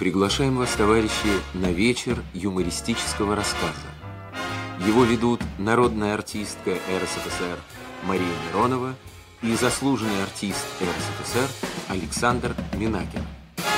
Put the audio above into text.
Приглашаем вас, товарищи, на вечер юмористического рассказа. Его ведут народная артистка РСФСР Мария Миронова и заслуженный артист РСФСР Александр Минакин.